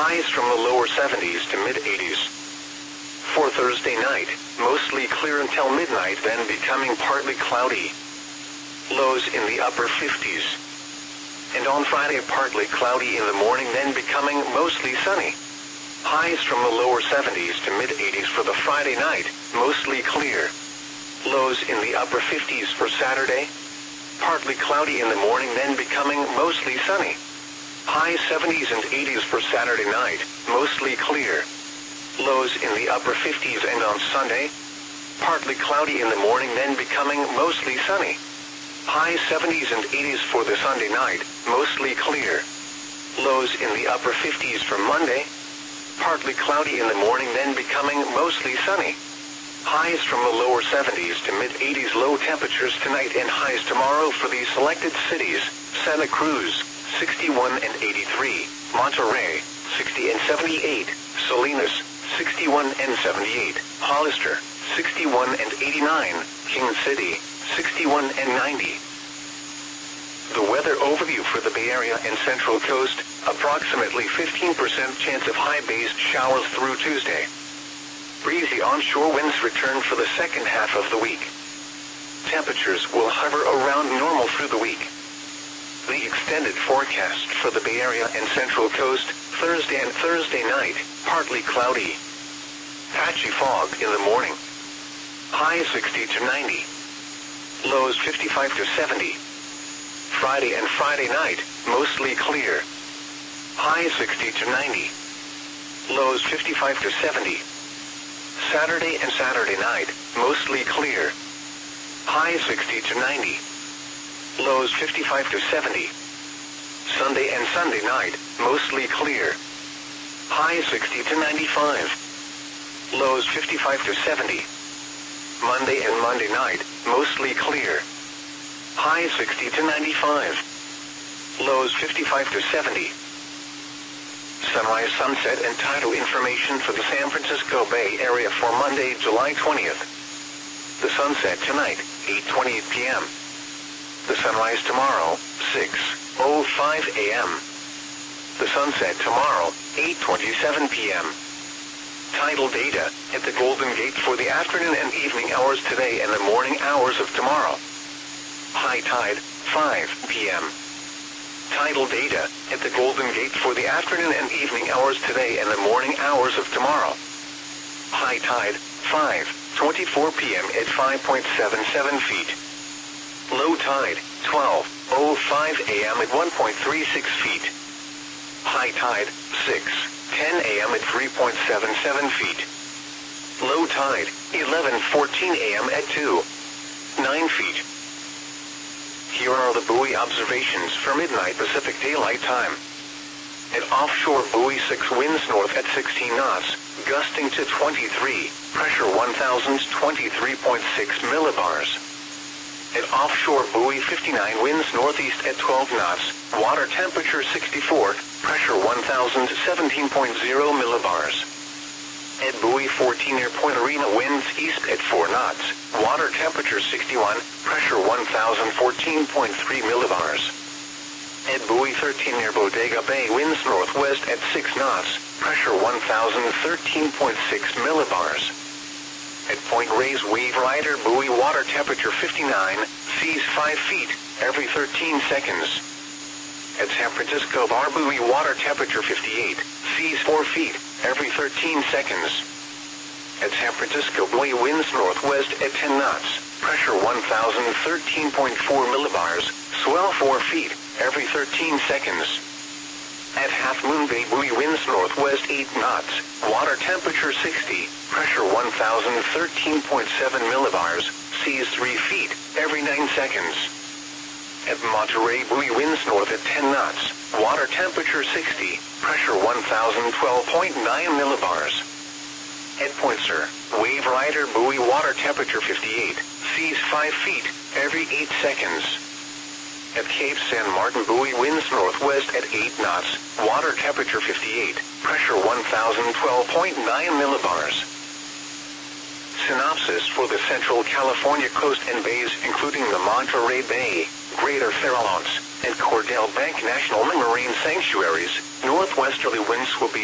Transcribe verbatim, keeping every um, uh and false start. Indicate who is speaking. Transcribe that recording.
Speaker 1: highs from the lower seventies to mid-eighties. For Thursday night, mostly clear until midnight, then becoming partly cloudy. Lows in the upper fifties. And on Friday, partly cloudy in the morning, then becoming mostly sunny. Highs from the lower seventies to mid-eighties for the Friday night, mostly clear. Lows in the upper fifties for Saturday. Partly cloudy in the morning, then becoming mostly sunny. High seventies and eighties for Saturday night, mostly clear. Lows in the upper fifties, and on Sunday, partly cloudy in the morning, then becoming mostly sunny. High seventies and eighties for the Sunday night, mostly clear. Lows in the upper fifties for Monday. Partly cloudy in the morning, then becoming mostly sunny. Highs from the lower seventies to mid-eighties. Low temperatures tonight and highs tomorrow for these selected cities: Santa Cruz, sixty-one and eighty-three, Monterey, sixty and seventy-eight, Salinas, sixty-one and seventy-eight, Hollister, sixty-one and eighty-nine, King City, sixty-one and ninety. The weather overview for the Bay Area and Central Coast: approximately fifteen percent chance of high-based showers through Tuesday. Breezy onshore winds return for the second half of the week. Temperatures will hover around normal through the week. The extended forecast for the Bay Area and Central Coast: Thursday and Thursday night, partly cloudy. Patchy fog in the morning. High sixty to ninety. Lows fifty-five to seventy. Friday and Friday night, mostly clear. High sixty to ninety. Lows fifty-five to seventy. Saturday and Saturday night, mostly clear. High sixty to ninety. Lows fifty-five to seventy. Sunday and Sunday night, mostly clear. High sixty to ninety-five. Lows fifty-five to seventy. Monday and Monday night, mostly clear. High sixty to ninety-five. Lows fifty-five to seventy. Sunrise, sunset, and tidal information for the San Francisco Bay Area for Monday, July twentieth. The sunset tonight, eight twenty-eight p m The sunrise tomorrow, six oh five a m The sunset tomorrow, eight twenty-seven p m Tidal data at the Golden Gate for the afternoon and evening hours today and the morning hours of tomorrow. High tide, five p m Tidal data at the Golden Gate for the afternoon and evening hours today and the morning hours of tomorrow. High tide, five twenty-four p m at five point seven seven feet. Low tide, twelve oh five a m at one point three six feet. High tide, six ten a m at three point seven seven feet. Low tide, eleven fourteen a m at two nine feet. Here are the buoy observations for midnight Pacific Daylight Time. At offshore buoy six, winds north at sixteen knots, gusting to twenty-three, pressure one thousand twenty-three point six millibars. At offshore buoy fifty-nine, winds northeast at twelve knots, water temperature sixty-four, pressure one thousand seventeen point zero millibars. At buoy fourteen, near Point Arena, winds east at four knots, water temperature sixty-one, pressure one thousand fourteen point three millibars. At buoy thirteen, near Bodega Bay, winds northwest at six knots, pressure one thousand thirteen point six millibars. At Point Reyes Wave Rider buoy, water temperature fifty-nine, seas five feet, every thirteen seconds. At San Francisco Bar buoy, water temperature fifty-eight, seas four feet, every thirteen seconds. At San Francisco buoy, winds northwest at ten knots, pressure one thousand thirteen point four millibars, swell four feet, every thirteen seconds. At Half Moon Bay buoy, winds northwest eight knots, water temperature sixty, pressure one thousand thirteen point seven millibars, seas three feet, every nine seconds. At Monterey buoy, winds north at ten knots, water temperature sixty, pressure one thousand twelve point nine millibars. At Point Sur, Wave Rider buoy, water temperature fifty-eight, seas five feet, every eight seconds. At Cape San Martin buoy, winds northwest at eight knots, water temperature fifty-eight, pressure one thousand twelve point nine millibars. Synopsis for the Central California coast and bays, including the Monterey Bay, Greater Farallones, and Cordell Bank National Marine Sanctuaries. Northwesterly winds will be